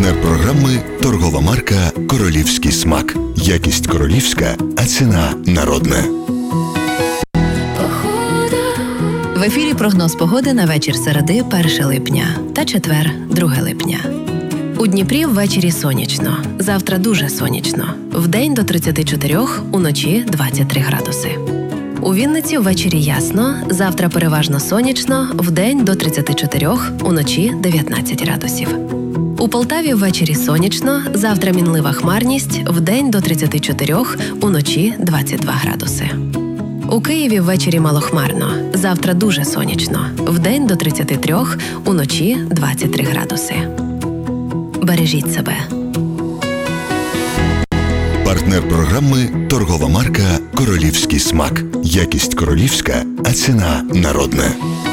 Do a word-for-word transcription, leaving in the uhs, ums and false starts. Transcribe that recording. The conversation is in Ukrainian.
Партнер програми – торгова марка «Королівський смак». Якість королівська, а ціна народна. В ефірі прогноз погоди на вечір середи перше липня та четвер друге липня. У Дніпрі ввечері сонячно, завтра дуже сонячно. Вдень до тридцяти чотирьох, уночі двадцять три градуси. У Вінниці ввечері ясно, завтра переважно сонячно, вдень до тридцяти чотирьох, уночі дев'ятнадцять градусів. У Полтаві ввечері сонячно, завтра мінлива хмарність, вдень до тридцяти чотирьох, уночі двадцять два градуси. У Києві ввечері малохмарно, завтра дуже сонячно, вдень до тридцяти трьох, уночі двадцять три градуси. Бережіть себе. Партнер програми – торгова марка «Королівський смак». Якість королівська, а ціна народна.